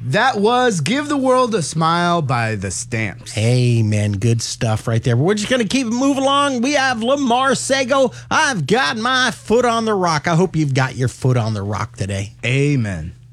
That was Give the World a Smile by The Stamps. Amen. Good stuff right there. We're just going to keep it moving along. We have Lamar Sego. I've got my foot on the rock. I hope you've got your foot on the rock today. Amen.